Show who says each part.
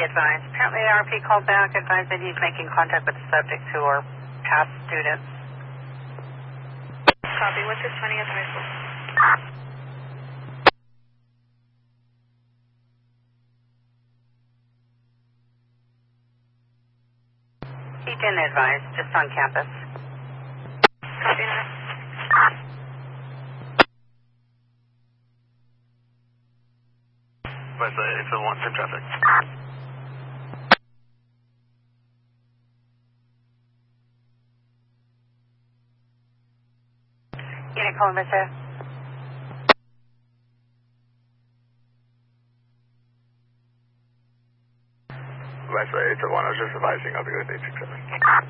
Speaker 1: advised. Apparently the RP called back, advised that he's making contact with the subjects who are past students.
Speaker 2: Copy. What's his 20th high school?
Speaker 1: He didn't advise, just on campus.
Speaker 2: Copy that.
Speaker 3: It's a 1 in traffic.
Speaker 1: Unit calling, Mr.
Speaker 3: It's a 1, I was just advising, I'll be with 867.